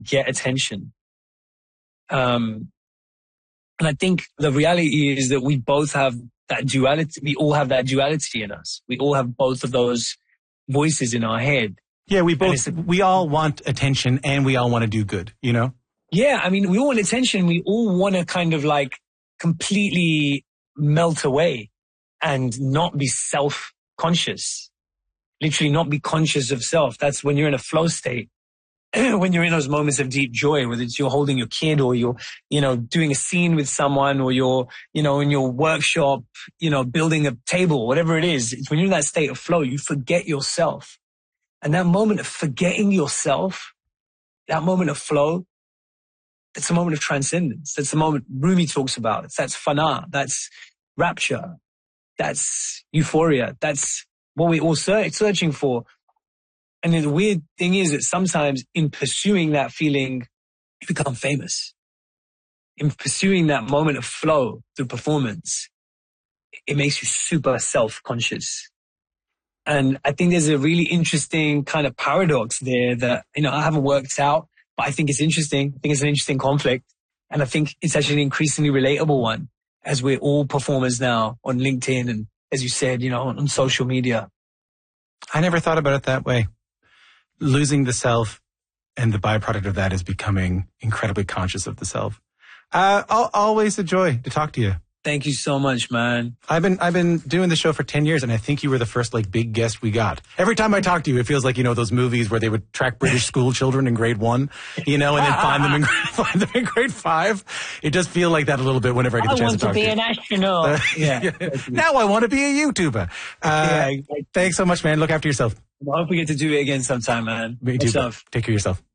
get attention. And I think the reality is that we both have that duality. We all have that duality in us. We all have both of those voices in our head. Yeah, we all want attention and we all want to do good, you know? Yeah, I mean, we all want attention. We all want to kind of like completely melt away and not be self-conscious. Literally not be conscious of self. That's when you're in a flow state. When you're in those moments of deep joy, whether it's you're holding your kid or you're, doing a scene with someone or you're, in your workshop, building a table, whatever it is. It's when you're in that state of flow, you forget yourself. And that moment of forgetting yourself, that moment of flow, that's a moment of transcendence. That's the moment Rumi talks about. That's fana. That's rapture. That's euphoria. That's what we're all searching for. And then the weird thing is that sometimes in pursuing that feeling, you become famous. In pursuing that moment of flow through performance, it makes you super self-conscious. And I think there's a really interesting kind of paradox there that, I haven't worked out, but I think it's interesting. I think it's an interesting conflict. And I think it's actually an increasingly relatable one as we're all performers now on LinkedIn and, as you said, on social media. I never thought about it that way. Losing the self and the byproduct of that is becoming incredibly conscious of the self. Always a joy to talk to you. Thank you so much, man. I've been doing the show for 10 years and I think you were the first big guest we got. Every time I talk to you, it feels like, those movies where they would track British school children in grade 1, and then find them in grade 5. It does feel like that a little bit whenever I get the chance to talk to you. I want to be an astronaut. Yeah. Now I want to be a YouTuber. Exactly. Thanks so much, man. Look after yourself. I hope we get to do it again sometime, man. Me too. Take care of yourself.